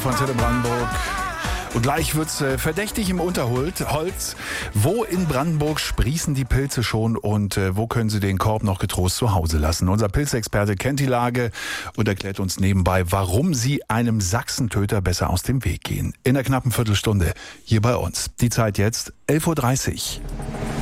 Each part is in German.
Von Antenne Brandenburg. Und gleich wird's verdächtig im Unterholz. Wo in Brandenburg sprießen die Pilze schon und wo können Sie den Korb noch getrost zu Hause lassen? Unser Pilzexperte kennt die Lage und erklärt uns nebenbei, warum Sie einem Sachsentöter besser aus dem Weg gehen. In einer knappen Viertelstunde hier bei uns. Die Zeit jetzt 11.30 Uhr.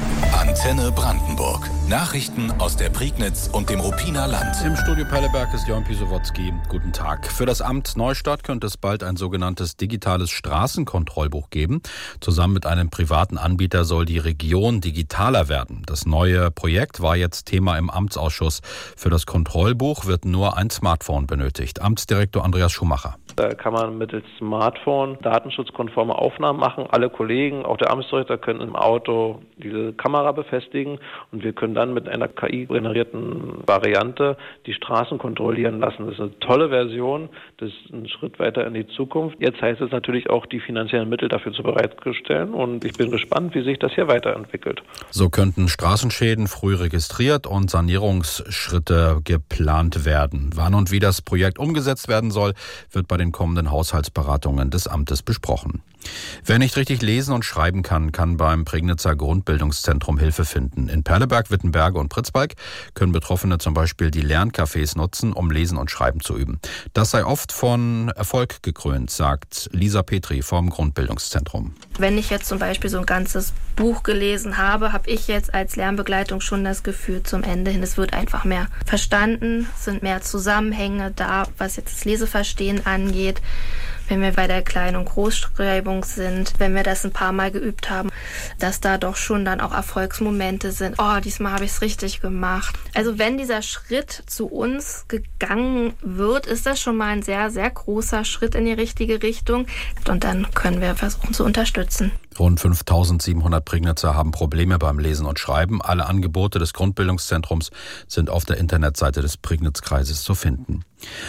Antenne Brandenburg. Nachrichten aus der Prignitz und dem Ruppiner Land. Im Studio Pelleberg ist Jörn Pisowotzki. Guten Tag. Für das Amt Neustadt könnte es bald ein sogenanntes digitales Straßenkontrollbuch geben. Zusammen mit einem privaten Anbieter soll die Region digitaler werden. Das neue Projekt war jetzt Thema im Amtsausschuss. Für das Kontrollbuch wird nur ein Smartphone benötigt. Amtsdirektor Andreas Schumacher. Da kann man mittels Smartphone datenschutzkonforme Aufnahmen machen. Alle Kollegen, auch der Amtsdirektor, können im Auto diese Kamera befestigen und wir können dann mit einer KI-generierten Variante die Straßen kontrollieren lassen. Das ist eine tolle Version, das ist ein Schritt weiter in die Zukunft. Jetzt heißt es natürlich auch, die finanziellen Mittel dafür bereitzustellen und ich bin gespannt, wie sich das hier weiterentwickelt. So könnten Straßenschäden früh registriert und Sanierungsschritte geplant werden. Wann und wie das Projekt umgesetzt werden soll, wird bei den kommenden Haushaltsberatungen des Amtes besprochen. Wer nicht richtig lesen und schreiben kann, kann beim Prignitzer Grundbildungszentrum Hilfe finden. In Perleberg, Wittenberge und Pritzbalk können Betroffene zum Beispiel die Lerncafés nutzen, um Lesen und Schreiben zu üben. Das sei oft von Erfolg gekrönt, sagt Lisa Petri vom Grundbildungszentrum. Wenn ich jetzt zum Beispiel so ein ganzes Buch gelesen habe, habe ich jetzt als Lernbegleitung schon das Gefühl zum Ende hin, es wird einfach mehr verstanden, es sind mehr Zusammenhänge da, was jetzt das Leseverstehen angeht. Wenn wir bei der Klein- und Großschreibung sind, wenn wir das ein paar Mal geübt haben, dass da doch schon dann auch Erfolgsmomente sind. Oh, diesmal habe ich es richtig gemacht. Also wenn dieser Schritt zu uns gegangen wird, ist das schon mal ein sehr, sehr großer Schritt in die richtige Richtung. Und dann können wir versuchen zu unterstützen. Rund 5.700 Prignitzer haben Probleme beim Lesen und Schreiben. Alle Angebote des Grundbildungszentrums sind auf der Internetseite des Prignitzkreises zu finden.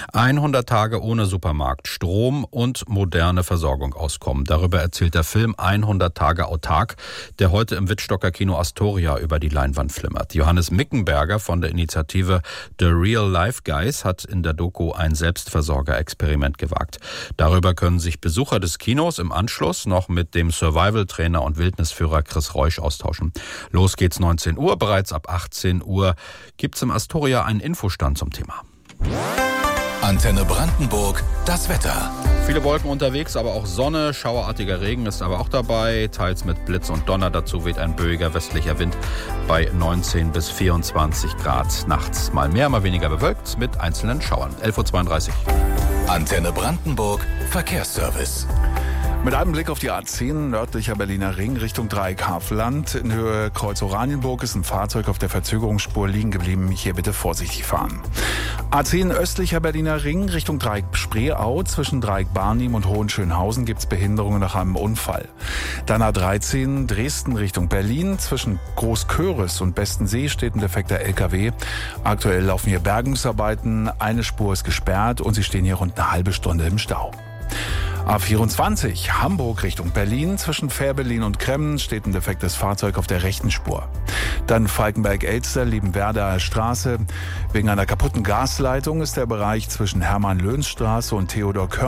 100 Tage ohne Supermarkt, Strom und moderne Versorgung auskommen. Darüber erzählt der Film 100 Tage autark, der heute im Wittstocker Kino Astoria über die Leinwand flimmert. Johannes Mickenberger von der Initiative The Real Life Guys hat in der Doku ein Selbstversorger-Experiment gewagt. Darüber können sich Besucher des Kinos im Anschluss noch mit dem Survival-Trainer und Wildnisführer Chris Reusch austauschen. Los geht's 19 Uhr, bereits ab 18 Uhr gibt's im Astoria einen Infostand zum Thema. Antenne Brandenburg, das Wetter. Viele Wolken unterwegs, aber auch Sonne. Schauerartiger Regen ist aber auch dabei, teils mit Blitz und Donner. Dazu weht ein böiger westlicher Wind bei 19 bis 24 Grad. Nachts mal mehr, mal weniger bewölkt mit einzelnen Schauern. 11.32 Uhr. Antenne Brandenburg, Verkehrsservice. Mit einem Blick auf die A10, nördlicher Berliner Ring, Richtung Dreieck-Havelland. In Höhe Kreuz Oranienburg ist ein Fahrzeug auf der Verzögerungsspur liegen geblieben. Hier bitte vorsichtig fahren. A10, östlicher Berliner Ring, Richtung Dreieck-Spreeau. Zwischen Dreieck-Barnim und Hohenschönhausen gibt es Behinderungen nach einem Unfall. Dann A13, Dresden Richtung Berlin. Zwischen Großköris und Bestensee steht ein defekter LKW. Aktuell laufen hier Bergungsarbeiten. Eine Spur ist gesperrt und Sie stehen hier rund eine halbe Stunde im Stau. A24, Hamburg Richtung Berlin. Zwischen Fährberlin und Kremmen steht ein defektes Fahrzeug auf der rechten Spur. Dann Falkenberg-Elster, Liebenwerdaer Straße. Wegen einer kaputten Gasleitung ist der Bereich zwischen Hermann-Löns-Straße und Theodor-Körner